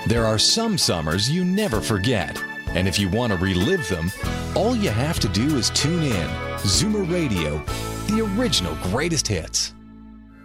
There are some summers you never forget. And if you want to relive them, all you have to do is tune in. Zoomer Radio, the original greatest hits.